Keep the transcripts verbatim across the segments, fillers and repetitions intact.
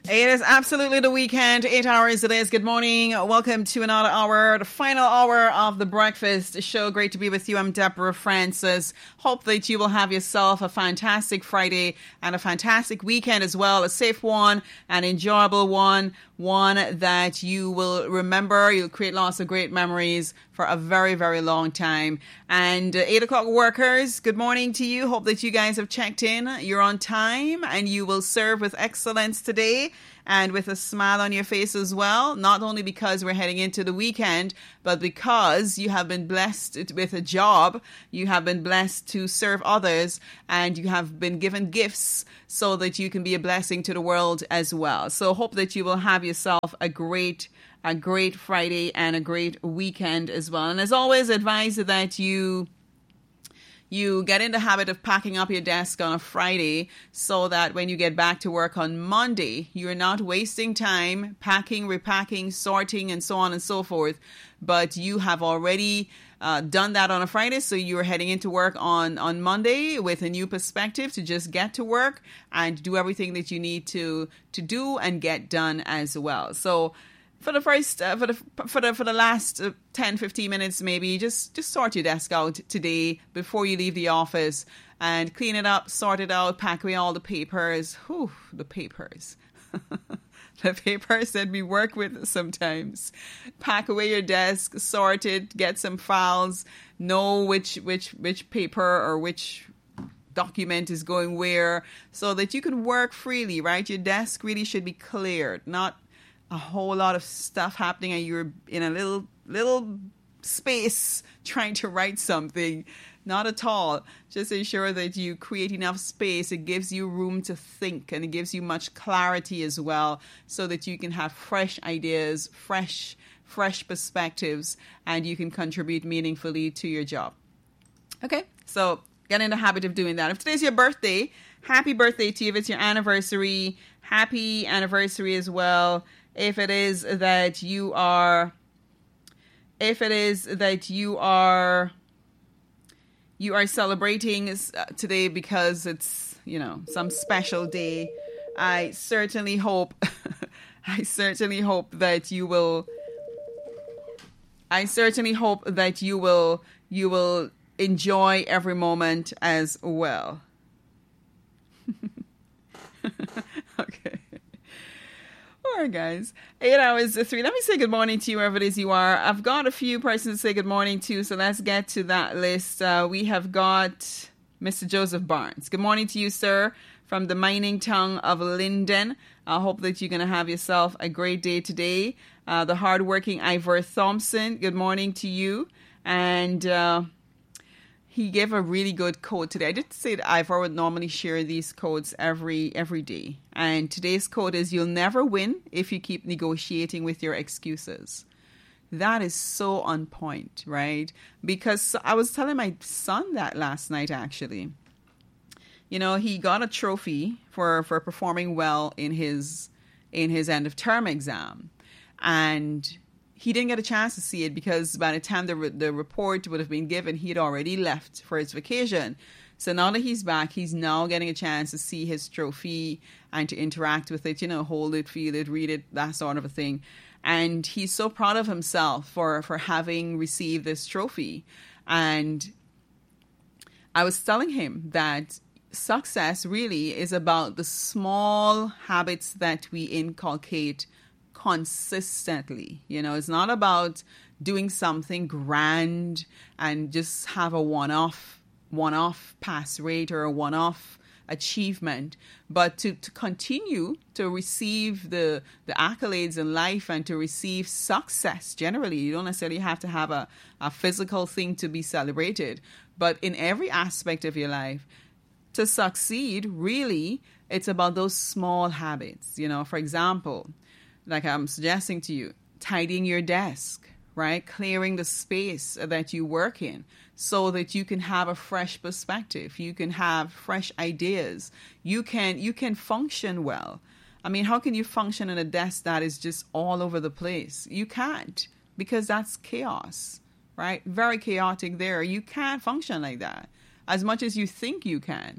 It is absolutely the weekend. Eight hours it is. Good morning. Welcome to another hour, the final hour of the breakfast show. Great to be with you. I'm Deborah Francis. Hope that you will have yourself a fantastic Friday and a fantastic weekend as well. A safe one, an enjoyable one, one that you will remember. You'll create lots of great memories for a very, very long time. And uh, eight o'clock workers, good morning to you. Hope that you guys have checked in. You're on time and you will serve with excellence today and with a smile on your face as well. Not only because we're heading into the weekend, but because you have been blessed with a job, you have been blessed to serve others, and you have been given gifts so that you can be a blessing to the world as well. So hope that you will have yourself a great a great Friday and a great weekend as well. And as always, advise that you you get in the habit of packing up your desk on a Friday so that when you get back to work on Monday, you're not wasting time packing, repacking, sorting, and so on and so forth. But you have already uh, done that on a Friday, so you're heading into work on, on Monday with a new perspective to just get to work and do everything that you need to, to do and get done as well. So For the first, uh, for the for the for the last uh, ten, fifteen minutes, maybe just just sort your desk out today before you leave the office and clean it up, sort it out, pack away all the papers. Whew, the papers, the papers that we work with sometimes. Pack away your desk, sort it, get some files, know which which which paper or which document is going where, so that you can work freely. Right, your desk really should be cleared, not a whole lot of stuff happening and you're in a little little space trying to write something. Not at all. Just ensure that you create enough space. It gives you room to think and it gives you much clarity as well, so that you can have fresh ideas, fresh fresh perspectives, and you can contribute meaningfully to your job. Okay, so get in the habit of doing that. If today's your birthday, happy birthday to you. If it's your anniversary, happy anniversary as well. If it is that you are, if it is that you are, you are celebrating today because it's, you know, some special day, I certainly hope, I certainly hope that you will, I certainly hope that you will, you will enjoy every moment as well. Okay. All right, guys. Eight hours to three. Let me say good morning to you, wherever it is you are. I've got a few persons to say good morning to, so let's get to that list. Uh, we have got Mister Joseph Barnes. Good morning to you, sir, from the mining town of Linden. I hope that you're going to have yourself a great day today. Uh, the hardworking Ivor Thompson, good morning to you. And uh, he gave a really good quote today. I did say that Ivor would normally share these quotes every every day. And today's quote is, "You'll never win if you keep negotiating with your excuses." That is so on point, right? Because I was telling my son that last night, actually. You know, he got a trophy for, for performing well in his in his end of term exam. And he didn't get a chance to see it because by the time the the report would have been given, he had already left for his vacation. So now that he's back, he's now getting a chance to see his trophy and to interact with it, you know, hold it, feel it, read it, that sort of a thing. And he's so proud of himself for, for having received this trophy. And I was telling him that success really is about the small habits that we inculcate consistently. You know, it's not about doing something grand and just have a one-off one-off pass rate or a one-off achievement, but to, to continue to receive the the accolades in life and to receive success generally. You don't necessarily have to have a, a physical thing to be celebrated, but in every aspect of your life, to succeed, really, it's about those small habits. You know, for example, like I'm suggesting to you, tidying your desk, right? Clearing the space that you work in so that you can have a fresh perspective. You can have fresh ideas. You can you can function well. I mean, how can you function in a desk that is just all over the place? You can't, because that's chaos, right? Very chaotic there. You can't function like that as much as you think you can.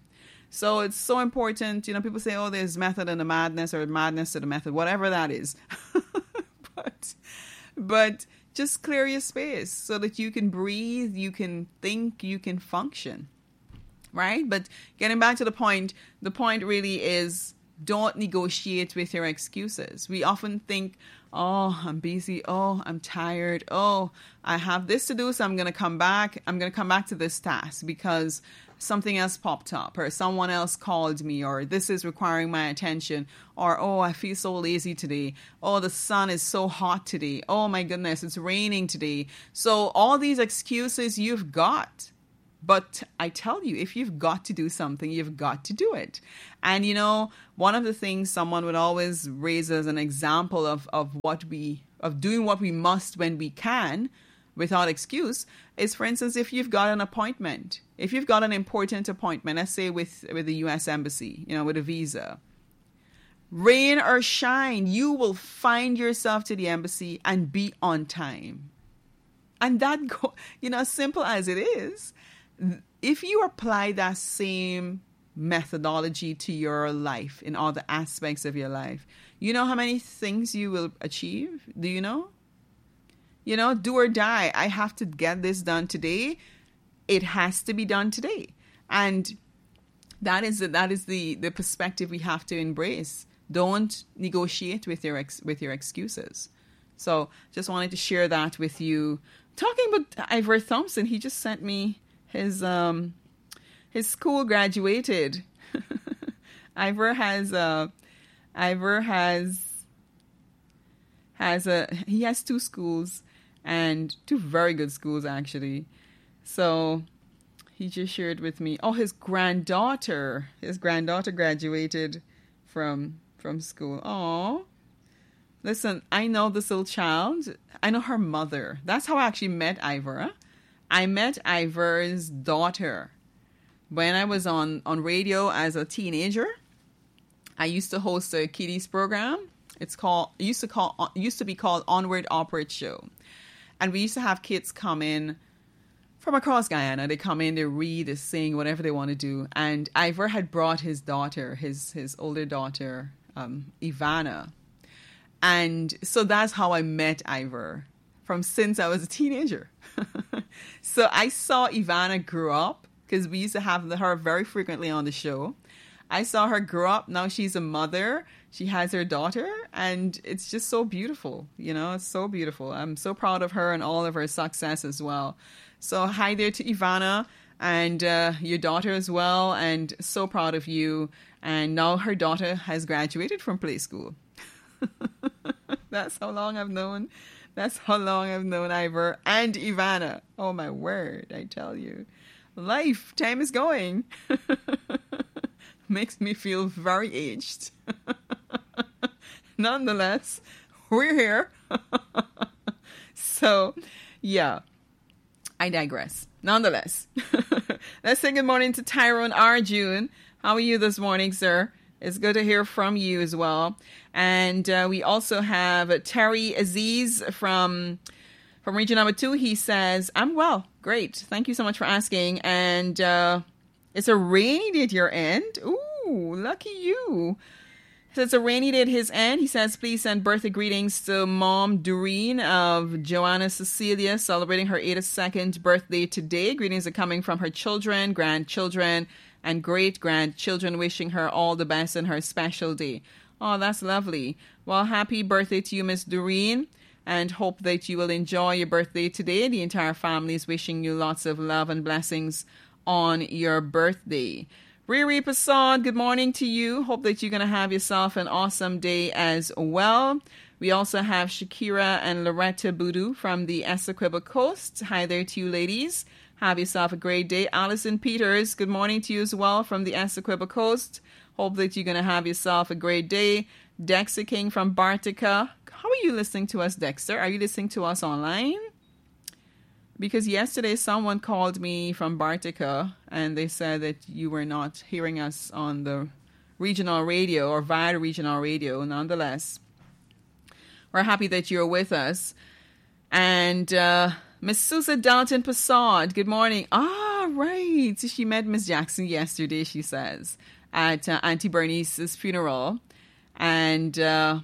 So it's so important. You know, people say, oh, there's method in the madness or madness to the method, whatever that is. but, but just clear your space so that you can breathe, you can think, you can function. Right? But getting back to the point, the point really is don't negotiate with your excuses. We often think, oh, I'm busy. Oh, I'm tired. Oh, I have this to do, so I'm going to come back. I'm going to come back to this task because something else popped up or someone else called me or this is requiring my attention or, oh, I feel so lazy today. Oh, the sun is so hot today. Oh, my goodness, it's raining today. So all these excuses you've got. But I tell you, if you've got to do something, you've got to do it. And, you know, one of the things someone would always raise as an example of, of what we, of doing what we must when we can without excuse is, for instance, if you've got an appointment, if you've got an important appointment, let's say with, with the U S Embassy, you know, with a visa, rain or shine, you will find yourself to the embassy and be on time. And that, go, you know, as simple as it is, if you apply that same methodology to your life in all the aspects of your life, you know how many things you will achieve? Do you know? You know, do or die. I have to get this done today. It has to be done today. And that is the, that is the, the perspective we have to embrace. Don't negotiate with your ex, with your excuses. So just wanted to share that with you. Talking about Ivor Thompson, he just sent me His um his school graduated. Ivor has uh Ivor has has a he has two schools and two very good schools actually. So he just shared with me. Oh, his granddaughter, his granddaughter graduated from from school. Oh, listen, I know this little child. I know her mother. That's how I actually met Ivor. Huh? I met Ivor's daughter when I was on, on radio as a teenager. I used to host a kiddies program. It's called it used to call used to be called Onward Operate Show, and we used to have kids come in from across Guyana. They come in, they read, they sing, whatever they want to do. And Ivor had brought his daughter, his his older daughter, um, Ivana, and so that's how I met Ivor. From since I was a teenager. So I saw Ivana grow up because we used to have her very frequently on the show. I saw her grow up. Now she's a mother. She has her daughter and it's just so beautiful. You know, it's so beautiful. I'm so proud of her and all of her success as well. So hi there to Ivana and uh, your daughter as well. And so proud of you. And now her daughter has graduated from play school. That's how long I've known That's how long I've known Ivor and Ivana. Oh, my word, I tell you. Life, time is going. Makes me feel very aged. Nonetheless, we're here. So, yeah, I digress. Nonetheless, let's say good morning to Tyrone Arjun. How are you this morning, sir? It's good to hear from you as well. And uh, we also have Terry Aziz from from region number two. He says, I'm well. Great. Thank you so much for asking. And uh, it's a rainy day at your end. Ooh, lucky you. So it's a rainy day at his end. He says, please send birthday greetings to Mom Doreen of Joanna Cecilia, celebrating her eighty-second birthday today. Greetings are coming from her children, grandchildren, and great-grandchildren, wishing her all the best in her special day. Oh, that's lovely. Well, happy birthday to you, Miss Doreen, and hope that you will enjoy your birthday today. The entire family is wishing you lots of love and blessings on your birthday. Riri Passad, good morning to you. Hope that you're going to have yourself an awesome day as well. We also have Shakira and Loretta Boudou from the Essequibo Coast. Hi there to you, ladies. Have yourself a great day. Allison Peters, good morning to you as well from the Essequibo Coast. Hope that you're going to have yourself a great day. Dexter King from Bartica. How are you listening to us, Dexter? Are you listening to us online? Because yesterday someone called me from Bartica and they said that you were not hearing us on the regional radio or via the regional radio. Nonetheless, we're happy that you're with us. And uh, Miss Susa Dalton Passad, good morning. Ah, All right. She met Miss Jackson yesterday, she says, at uh, Auntie Bernice's funeral. And, uh,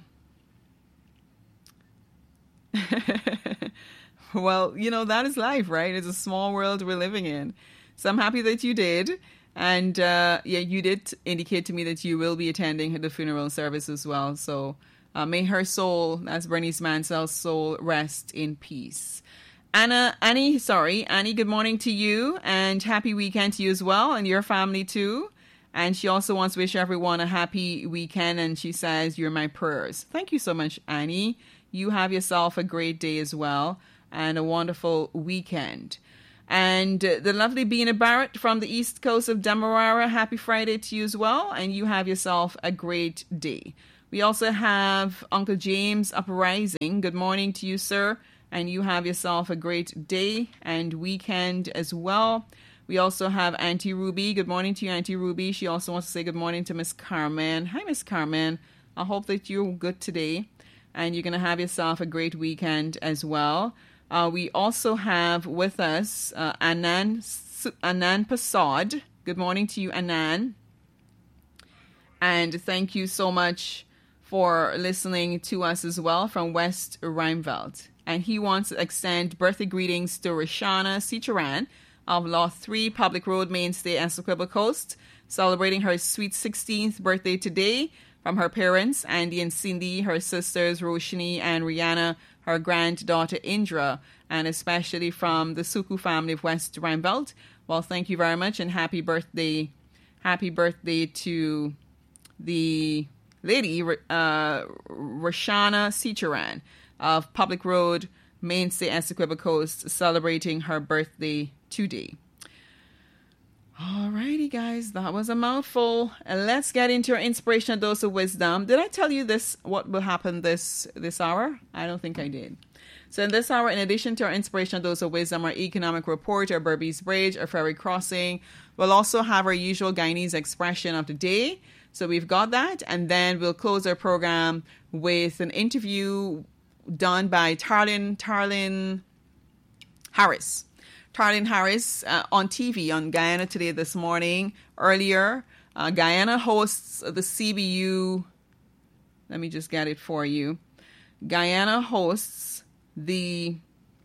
well, you know, that is life, right? It's a small world we're living in. So I'm happy that you did. And, uh, yeah, you did indicate to me that you will be attending the funeral service as well. So uh, may her soul, that's Bernice Mansell's soul, rest in peace. Anna, Annie, sorry, Annie, good morning to you and happy weekend to you as well and your family too. And she also wants to wish everyone a happy weekend and she says, you're my prayers. Thank you so much, Annie. You have yourself a great day as well and a wonderful weekend. And uh, the lovely Bina Barrett from the east coast of Demerara, happy Friday to you as well. And you have yourself a great day. We also have Uncle James Uprising. Good morning to you, sir. And you have yourself a great day and weekend as well. We also have Auntie Ruby. Good morning to you, Auntie Ruby. She also wants to say good morning to Miss Carmen. Hi, Miss Carmen. I hope that you're good today. And you're going to have yourself a great weekend as well. Uh, we also have with us uh, Anan, Anan Pasad. Good morning to you, Anan. And thank you so much for listening to us as well from West Rheinveld. And he wants to extend birthday greetings to Rishana Cicharan of Lot three Public Road, Mainstay, Essequibo Coast, celebrating her sweet sixteenth birthday today from her parents, Andy and Cindy, her sisters, Roshni and Rihanna, her granddaughter, Indra, and especially from the Suku family of West Rheinveld. Well, thank you very much and happy birthday. Happy birthday to the lady, uh, Rishana Cicharan of Public Road, Mainstay, Essequibo Coast, celebrating her birthday today. Alrighty, guys, that was a mouthful. And let's get into our inspirational dose of wisdom. Did I tell you this? What will happen this this hour? I don't think I did. So in this hour, in addition to our inspirational dose of wisdom, our economic report, our Berbice Bridge, our ferry crossing, we'll also have our usual Guyanese expression of the day. So we've got that, and then we'll close our program with an interview done by Tarlin Tarlin Harris. Tarlin Harris uh, on T V on Guyana Today this morning. Earlier, uh, Guyana hosts the C B U. Let me just get it for you. Guyana hosts the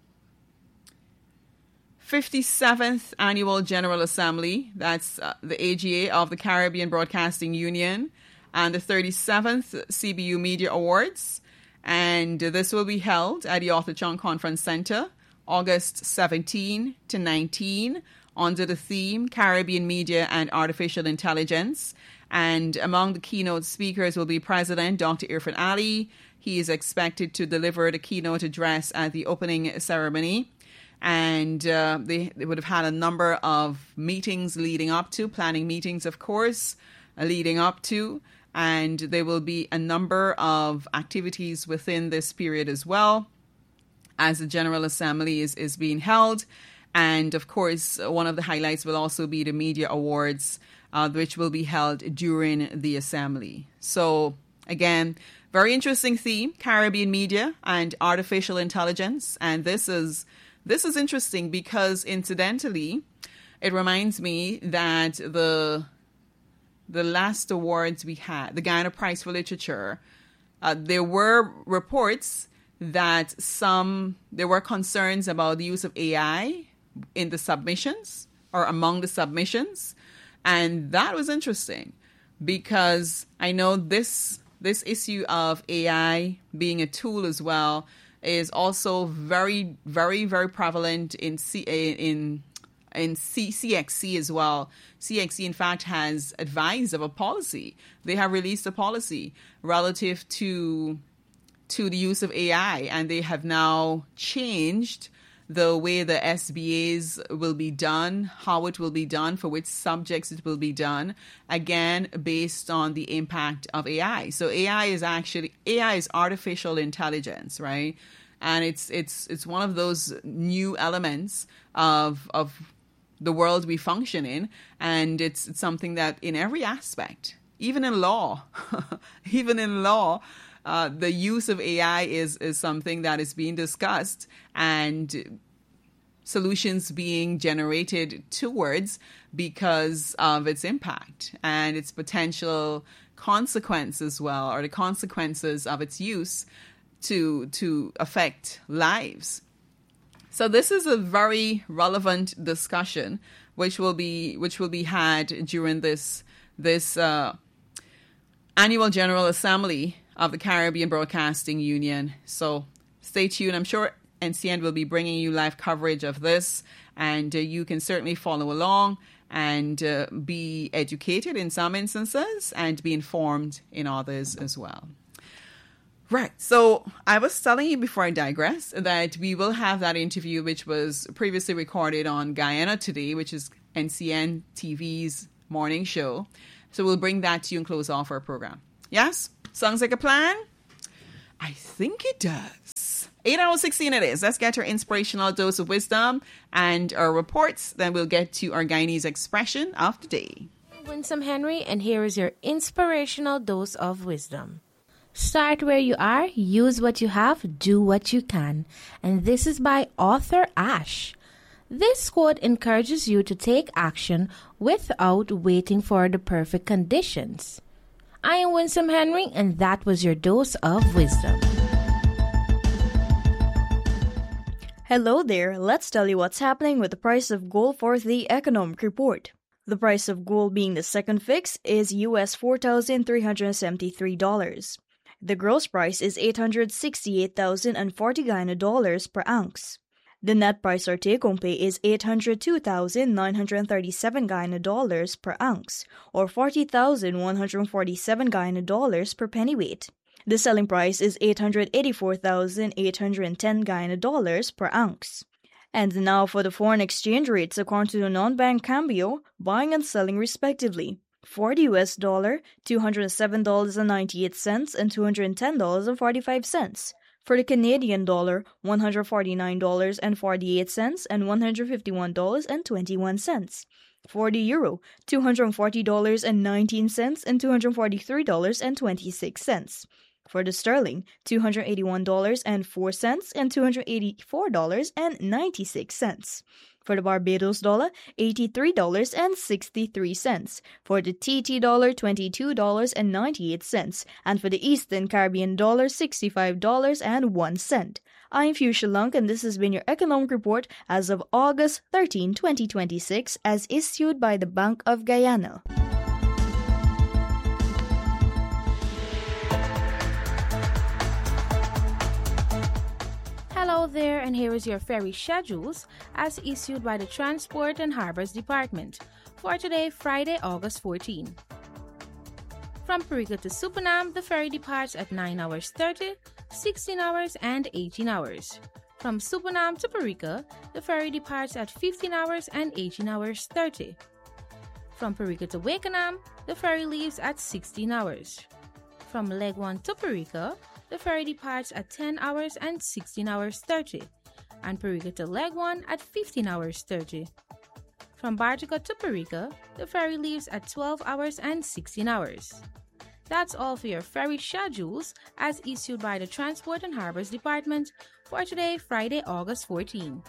fifty-seventh Annual General Assembly. That's uh, the A G A of the Caribbean Broadcasting Union, and the thirty-seventh C B U Media Awards. And this will be held at the Arthur Chung Conference Center, August seventeenth to nineteenth, under the theme Caribbean Media and Artificial Intelligence. And among the keynote speakers will be President Doctor Irfan Ali. He is expected to deliver the keynote address at the opening ceremony. And uh, they, they would have had a number of meetings leading up to, planning meetings, of course, uh, leading up to. And there will be a number of activities within this period as well, as the General Assembly is, is being held. And of course, one of the highlights will also be the Media Awards, uh, which will be held during the Assembly. So again, very interesting theme, Caribbean media and artificial intelligence. And this is this is interesting because incidentally, it reminds me that the the last awards we had, the Guyana Prize for Literature, uh, there were reports that some, there were concerns about the use of A I in the submissions or among the submissions. And that was interesting because I know this, this issue of A I being a tool as well is also very, very, very prevalent in C, in in C- CXC as well. C X C, in fact, has advised of a policy. They have released a policy relative to to the use of A I, and they have now changed the way the S B As will be done, how it will be done, for which subjects it will be done, again, based on the impact of A I. So A I is actually, A I is artificial intelligence, right? And it's it's it's one of those new elements of of the world we function in, and it's, it's something that in every aspect, even in law, even in law, uh, the use of A I is is something that is being discussed, and solutions being generated towards because of its impact and its potential consequence as well, or the consequences of its use to to affect lives. So this is a very relevant discussion, which will be which will be had during this this uh, annual General Assembly of the Caribbean Broadcasting Union. So stay tuned. I'm sure N C N will be bringing you live coverage of this, and uh, you can certainly follow along and uh, be educated in some instances and be informed in others as well. Right. So I was telling you before I digress that we will have that interview, which was previously recorded on Guyana Today, which is N C N T V's morning show. So we'll bring that to you and close off our program. Yes? Sounds like a plan? I think it does. eight hours sixteen it is. Let's get our inspirational dose of wisdom and our reports. Then we'll get to our Guyanese expression of the day. Winsome Henry, and here is your inspirational dose of wisdom. Start where you are, use what you have, do what you can. And this is by Arthur Ashe. This quote encourages you to take action without waiting for the perfect conditions. I am Winsome Henry, and that was your dose of wisdom. Hello there, let's tell you what's happening with the price of gold for the economic report. The price of gold being the second fix is U S four thousand three hundred seventy-three dollars. The gross price is eight hundred sixty-eight thousand forty Guyana dollars per ounce. The net price or take-home pay is eight hundred two thousand nine hundred thirty-seven Guyana dollars per ounce, or forty thousand one hundred forty-seven Guyana dollars per pennyweight. The selling price is eight hundred eighty-four thousand eight hundred ten Guyana dollars per ounce. And now for the foreign exchange rates according to the non-bank Cambio, buying and selling respectively. For the U S dollar, two hundred seven dollars and ninety-eight cents and two hundred ten dollars and forty-five cents. For the Canadian dollar, one hundred forty-nine dollars and forty-eight cents and one hundred fifty-one dollars and twenty-one cents. For the euro, two hundred forty dollars and nineteen cents and two hundred forty-three dollars and twenty-six cents. For the sterling, two hundred eighty-one dollars and four cents and two hundred eighty-four dollars and ninety-six cents. For the Barbados dollar, eighty-three dollars and sixty-three cents. For the T T dollar, twenty-two dollars and ninety-eight cents. And for the Eastern Caribbean dollar, sixty-five dollars and one cent. I'm Fuchsia Lunk, and this has been your economic report as of August thirteenth, twenty twenty-six, as issued by the Bank of Guyana. Hello there, and here is your ferry schedules as issued by the Transport and Harbors Department for today, Friday, August fourteenth. From Perica to Supanam, the ferry departs at nine hours thirty, sixteen hours, and eighteen hours. From Supanam to Perica, the ferry departs at fifteen hours and eighteen hours thirty. From Perica to Wakenham, the ferry leaves at sixteen hours. From Leg one to Perica, the ferry departs at ten hours and sixteen hours thirty, and Perica to Leg one at fifteen hours thirty. From Bartica to Perica, the ferry leaves at twelve hours and sixteen hours. That's all for your ferry schedules as issued by the Transport and Harbors Department for today, Friday, August fourteenth.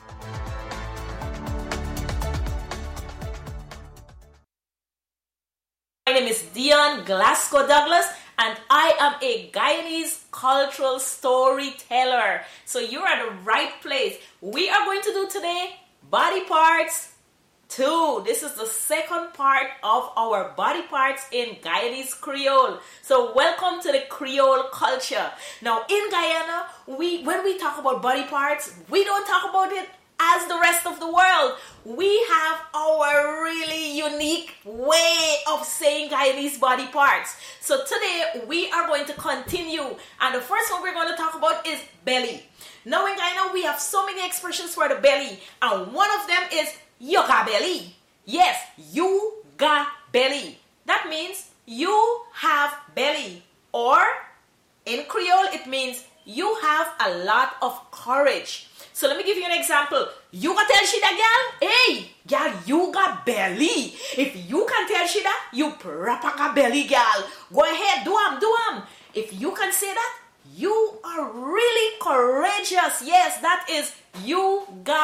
My name is Dion Glasgow Douglas, and I am a Guyanese cultural storyteller. So you're at the right place. We are going to do today body parts two. This is the second part of our body parts in Guyanese Creole. So welcome to the Creole culture. Now in Guyana, we when we talk about body parts, we don't talk about it as the rest of the world. We have our really unique way of saying Guyanese body parts. So today we are going to continue, and the first one we're going to talk about is belly. Now in Guyana we have so many expressions for the belly, and one of them is you got belly. Yes, you got belly. That means you have belly, or in Creole it means you have a lot of courage. So let me give you an example. You can tell she that girl, hey, girl, you got belly. If you can tell she that, you proper got belly, girl. Go ahead, do am, do am. If you can say that, you are really courageous. Yes, that is you got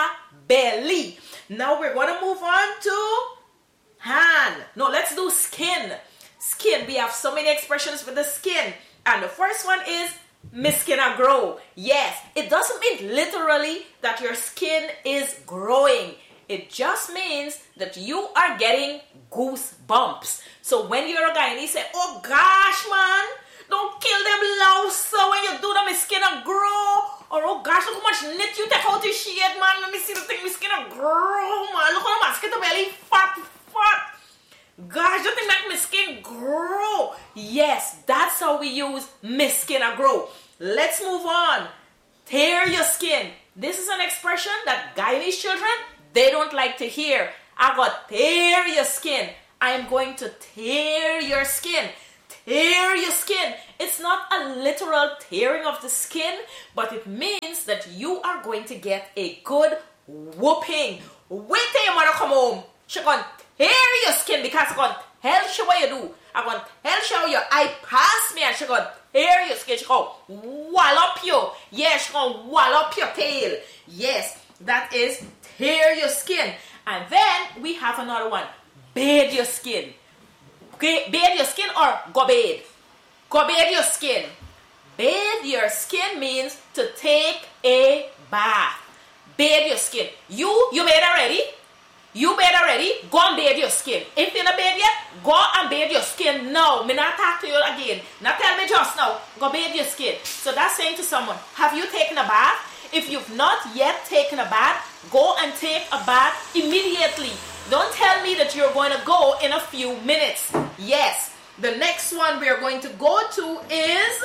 belly. Now we're going to move on to hand. No, let's do skin. Skin. We have so many expressions for the skin. And the first one is my skin a grow. Yes, it doesn't mean literally that your skin is growing. It just means that you are getting goosebumps. So when you're a guy and he say, oh gosh, man, don't kill them louse. So when you do that, my skin a grow. Or oh gosh, look how much knit you take out your shade, man. Let me see the thing, my skin a grow, man. Look how much mosquito belly fat, fat. Gosh, don't think make my skin grow. Yes, that's how we use my skin a grow. Let's move on. Tear your skin. This is an expression that Guyanese children, they don't like to hear. I got tear your skin. I'm going to tear your skin. Tear your skin. It's not a literal tearing of the skin, but it means that you are going to get a good whooping. Wait till your mother come home. She's going to tear your skin because I'm going to tell you what you do. I'm going to tell you how your eye pass me and she's going to tear your skin. She's going to wallop you. Yes, she's going to wallop your tail. Yes, that is tear your skin. And then we have another one. Bathe your skin. Okay, bathe your skin or go bathe. Go bathe your skin. Bathe your skin means to take a bath. Bathe your skin. You, you bathe already? You bathe already? Go and bathe your skin. If you're not bathed yet, go and bathe your skin now. Me not talk to you again. Not tell me just now. Go bathe your skin. So that's saying to someone, have you taken a bath? If you've not yet taken a bath, go and take a bath immediately. Don't tell me that you're going to go in a few minutes. Yes. The next one we are going to go to is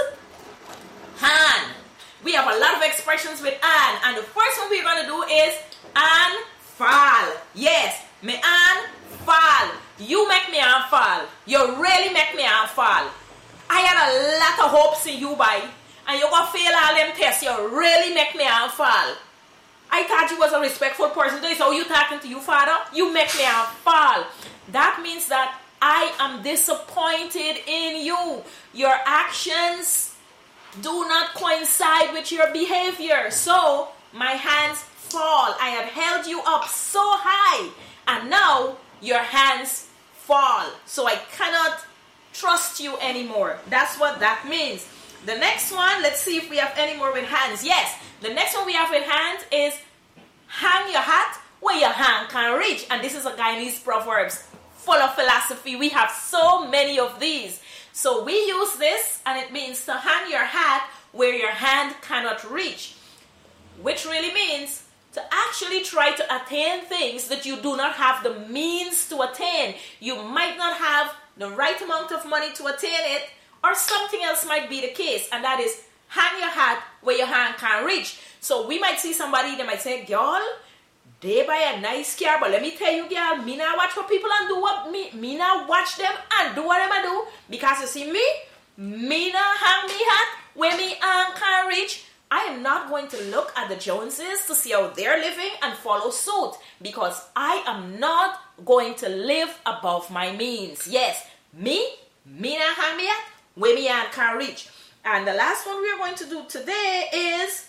hand. We have a lot of expressions with hand. And the first one we're going to do is and fall. Yes. Me and fall. You make me and fall. You really make me and fall. I had a lot of hopes in you, boy. And you're going to fail all them tests. You really make me and fall. I thought you was a respectful person. So you talking to you, father? You make me and fall. That means that I am disappointed in you. Your actions do not coincide with your behavior. So my hands fall. I have held you up so high. And now your hands fall. So I cannot trust you anymore. That's what that means. The next one, let's see if we have any more with hands. Yes, the next one we have with hands is hang your hat where your hand can reach. And this is a Guyanese proverbs full of philosophy. We have so many of these. So we use this and it means to hang your hat where your hand cannot reach. Which really means to actually try to attain things that you do not have the means to attain. You might not have the right amount of money to attain it, or something else might be the case, and that is hang your hat where your hand can reach. So we might see somebody, they might say, girl, they buy a nice car, but let me tell you, girl, me not watch what people and do what me, me not watch them and do what them I do, because you see me, me not hang me hat where me hand can reach. I am not going to look at the Joneses to see how they're living and follow suit, because I am not going to live above my means. Yes, me, me not hang me hat where me hand can reach. And the last one we are going to do today is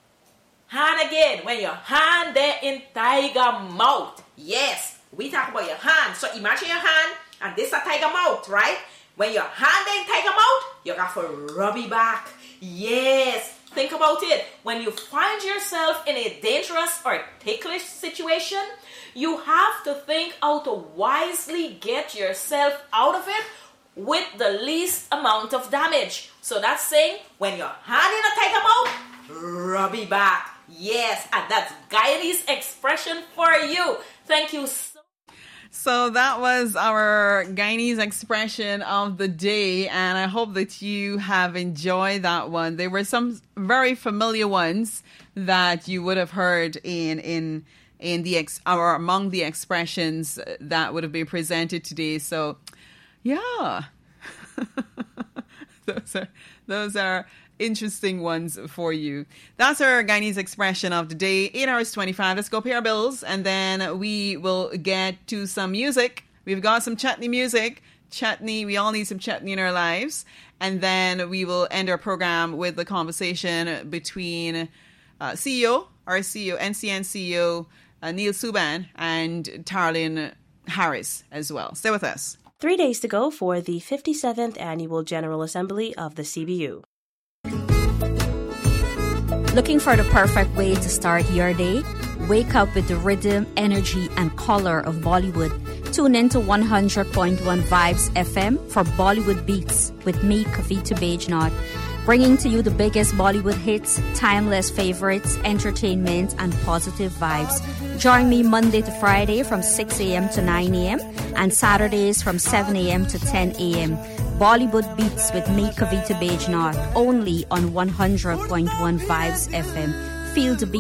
hand again. When your hand there in tiger mouth. Yes, we talk about your hand. So imagine your hand and this a tiger mouth, right? When your hand there in tiger mouth, you got to rub it back. Yes, think about it. When you find yourself in a dangerous or ticklish situation, you have to think how to wisely get yourself out of it with the least amount of damage. So that's saying, when your hand in a tiger mouth, rub it back. Yes, and that's Guyanese expression for you. Thank you so much. So that was our Guyanese expression of the day, and I hope that you have enjoyed that one. There were some very familiar ones that you would have heard in in in the ex or among the expressions that would have been presented today. So yeah, those are those are interesting ones for you. That's our Guyanese expression of the day. eight hours twenty-five. Let's go pay our bills, and then we will get to some music. We've got some chutney music. Chutney, we all need some chutney in our lives. And then we will end our program with the conversation between uh, C E O, our C E O, N C N C E O, uh, Neil Subban and Tarlene Harris as well. Stay with us. Three days to go for the fifty-seventh Annual General Assembly of the C B U. Looking for the perfect way to start your day? Wake up with the rhythm, energy, and color of Bollywood. Tune in to one hundred point one Vibes F M for Bollywood Beats with me, Kavita Bajnath, bringing to you the biggest Bollywood hits, timeless favorites, entertainment, and positive vibes. Join me Monday to Friday from six a.m. to nine a.m. and Saturdays from seven a.m. to ten a.m. Bollywood Beats with me, Kavita Bajnath, only on one hundred point one Vibes F M. Feel the beat.